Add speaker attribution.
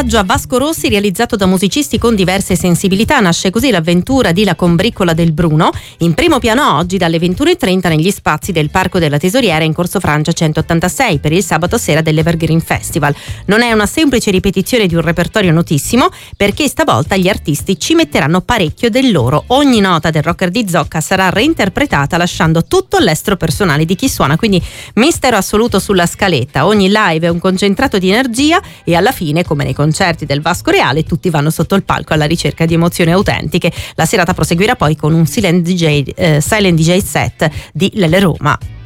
Speaker 1: omaggio a Vasco Rossi realizzato da musicisti con diverse sensibilità. Nasce così l'avventura di La combriccola del Bruno, in primo piano oggi dalle 21:30 negli spazi del Parco della Tesoriera in Corso Francia 186 per il sabato sera dell'Evergreen Festival. Non è una semplice ripetizione di un repertorio notissimo, perché stavolta gli artisti ci metteranno parecchio del loro. Ogni nota del rocker di Zocca sarà reinterpretata lasciando tutto all'estero personale di chi suona, quindi mistero assoluto sulla scaletta. Ogni live è un concentrato di energia e alla fine, come nei concerti del Vasco Reale, tutti vanno sotto il palco alla ricerca di emozioni autentiche. La serata proseguirà poi con un silent DJ set di Lele Roma.